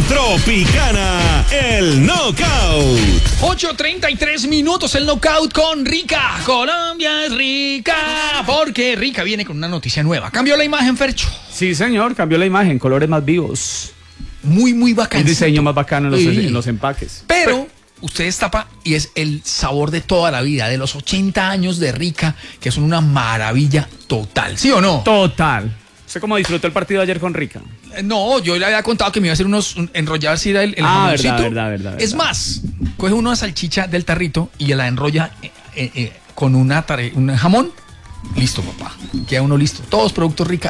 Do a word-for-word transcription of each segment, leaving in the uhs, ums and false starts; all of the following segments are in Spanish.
Tropicana, el Knockout. ocho treinta y tres minutos, el Knockout con Rica. Colombia es rica, porque Rica viene con una noticia nueva. ¿Cambió la imagen, Fercho? Sí, señor, cambió la imagen, colores más vivos. Muy, muy bacán. El diseño más bacano en los, Sí. en los empaques. Pero usted destapa y es el sabor de toda la vida, de los ochenta años de Rica, que son una maravilla total, ¿sí o no? Total. ¿Usted cómo disfrutó el partido de ayer con Rica? Eh, No, yo le había contado que me iba a hacer unos un- enrollar si era el, el Ah, jamoncito. verdad, verdad, verdad, Es verdad. más, coge una salchicha del tarrito y la enrolla eh, eh, eh, con una tare- un jamón. Listo, papá. Queda uno listo. Todos productos Rica,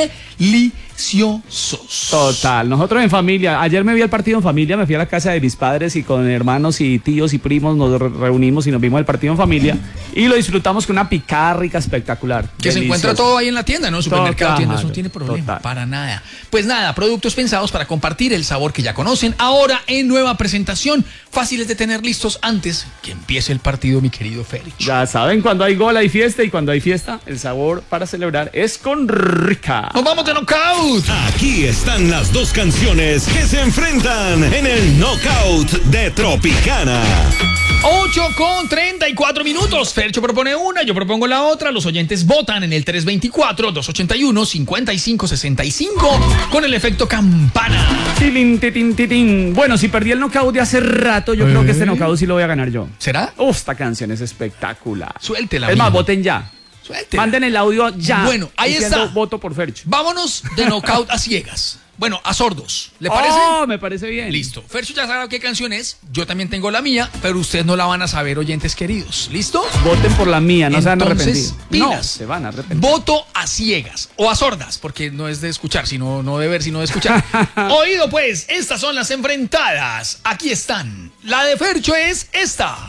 deliciosos. Total. Nosotros en familia, ayer me vi el partido en familia, me fui a la casa de mis padres y con hermanos y tíos y primos nos re- reunimos y nos vimos el partido en familia y lo disfrutamos con una picada rica espectacular. Que se encuentra Delicioso. todo ahí en la tienda, ¿no? Supermercado, Total, tienda, eso no tiene problema, total. para nada. Pues nada, productos pensados para compartir el sabor que ya conocen. Ahora en nueva presentación, fáciles de tener listos antes que empiece el partido, mi querido Félix. Ya saben, cuando hay gol hay fiesta y cuando hay fiesta, el sabor para celebrar es con Rica. ¡Nos vamos de Knockout! Aquí están las dos canciones que se enfrentan en el Knockout de Tropicana. ocho con treinta y cuatro minutos. Fercho propone una, yo propongo la otra. Los oyentes votan en el tres veinticuatro, dos ochenta y uno, cincuenta y cinco sesenta y cinco con el efecto campana. Tilín, titín, titín. Bueno, si perdí el knockout de hace rato, yo creo que este knockout sí lo voy a ganar yo. ¿Será? Uf, esta canción es espectacular. Suéltela. Es más, mijo. voten ya. Suéltela. Manden el audio ya. Bueno, ahí diciendo está. Voto por Fercho. Vámonos de Knockout a ciegas. Bueno, a sordos. ¿Le parece? Oh, me parece bien. Listo. Fercho ya sabe qué canción es. Yo también tengo la mía, pero ustedes no la van a saber, oyentes queridos. ¿Listo? Voten por la mía, no se van a arrepentir. Entonces, pilas. No, se van a arrepentir. Voto a ciegas o a sordas, porque no es de escuchar, sino no de ver, sino de escuchar. Oído, pues, estas son las enfrentadas. Aquí están. La de Fercho es esta.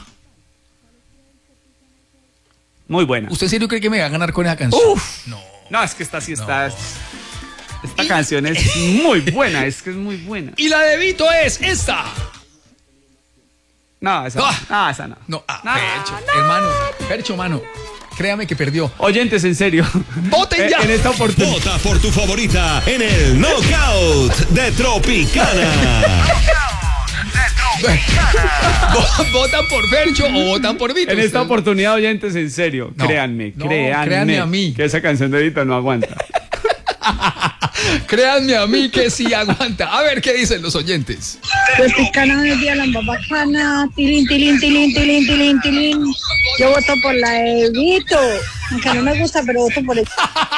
Muy buena. ¿Usted en serio cree que me va a ganar con esa canción? Uf. No. No, es que esta sí está. No. Esta Y- canción es muy buena, es que es muy buena. Y la de Vito es esta. No, esa Ah. no. No, esa no. No, ah, No, Fercho, hermano, Fercho, mano. Créame que perdió. Oyentes, en serio. ¡Voten En- ya! En esta oportunidad. Vota por tu favorita en el Knockout de Tropicana. ¿Votan por Fercho o votan por Vito? En esta Ustedes- oportunidad, oyentes, en serio, No. créanme, No, créanme, créanme a mí. que esa canción de Vito no aguanta. Créanme a mí que sí aguanta. A ver qué dicen los oyentes. Tropicana, buenos días, la más bacana. Tilín, tilín, tilín, tilín, tilín, tilín. Yo voto por la de Vito. Aunque no me gusta, pero voto por ella.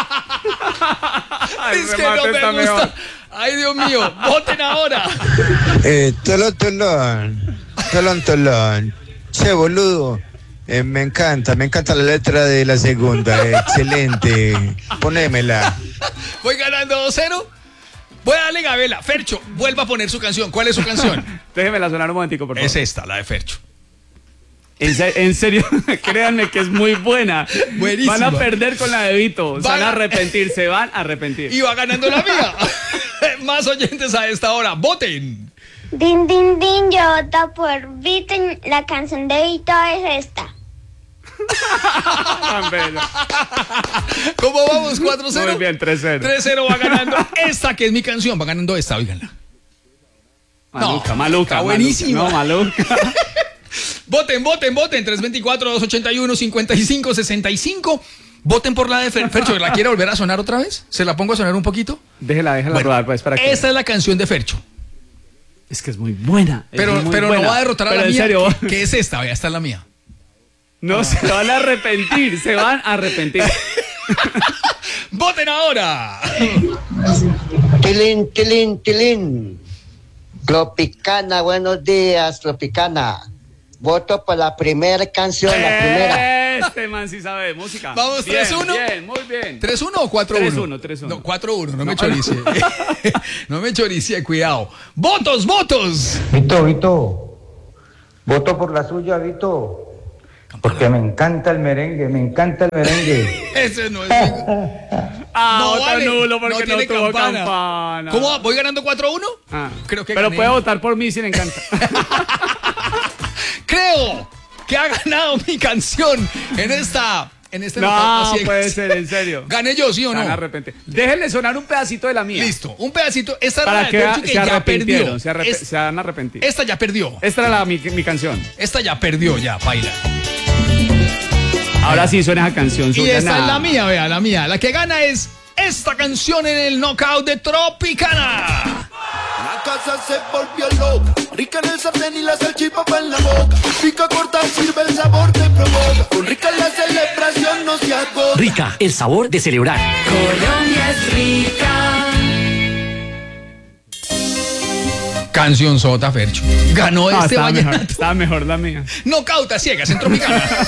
Ay, Es que remate no me está gusta. mejor. Ay, Dios mío. Voten ahora. Eh, tolón, tolón, tolón, tolón. Che, boludo. Eh, me encanta, me encanta la letra de la segunda. eh, excelente. Ponémela. Voy ganando dos cero. Voy a darle Gabela. Fercho, vuelva a poner su canción. ¿Cuál es su canción? Déjemela sonar un momentico, por favor. Es esta, la de Fercho. En, se- en serio, créanme que es muy buena. Buenísima. Van a perder con la de Vito. Se van Van a- a arrepentir, se van a arrepentir. Y va ganando la mía. Más oyentes a esta hora. Voten. Din, din, din, yo voto por Vito. La canción de Vito es esta. Tan bello. ¿Cómo vamos? cuatro cero. Muy bien, tres cero. tres cero va ganando esta, que es mi canción. Va ganando esta, oíganla. Maluca, No, maluca. está buenísima. Maluca, no, maluca. Voten, voten, voten. tres veinticuatro, dos ochenta y uno, cincuenta y cinco sesenta y cinco. Voten por la de Fer Fercho. ¿La quiere volver a sonar otra vez? ¿Se la pongo a sonar un poquito? Déjela, déjela Bueno, rodar, pues, para que. Esta es la canción de Fercho. Es que es muy buena. es Pero, muy pero buena. no va a derrotar a Pero la en mía. serio, que, que es esta, vea, esta es la mía. no se van a arrepentir, se van a arrepentir. ¡Voten ahora! Tilín, tilín, tilín. Tropicana, buenos días, Tropicana. Voto por la primera canción, la primera. Este man sí sabe de música. Vamos, Bien, tres uno. Bien, muy bien. ¿tres uno o cuatro uno? tres uno, tres uno. No, cuatro uno, no me choricie. No me choricie, cuidado. ¡Votos, votos! Vito, Vito, voto por la suya, Vito, porque me encanta el merengue, me encanta el merengue. Ese no es... Ah, No vota vale, nulo porque no no, tiene tuvo campana. campana. ¿Cómo va? ¿Voy ganando cuatro uno? Ah, Creo que Pero gané. puede votar por mí si le encanta. Creo que ha ganado mi canción en esta En este No, knockout a ciegas. puede ser, en serio. ¿Gané yo, sí o no? Tan arrepentido. Déjenle sonar un pedacito de la mía. Listo, un pedacito. Esta era Para la que de Fercho que se ya arrepintieron, perdió. se, arrep- Es- se han arrepentido. esta ya perdió. Esta era la, mi, mi canción. Esta ya perdió, ya, baila. Ahora sí suena esa canción. Y suena esta nada. es la mía, vea, la mía. La que gana es esta canción en el knockout de Tropicana. La casa se volvió loca, rica en el sartén y la salchipapa en la boca. Pica corta, sirve el sabor, te provoca. Con rica la celebración no se agota. Rica, el sabor de celebrar. Colombia es rica. Canción sota, Fercho. Ganó No, este estaba vallenato. mejor, estaba mejor la mía. Knockout a ciegas en Tropicana.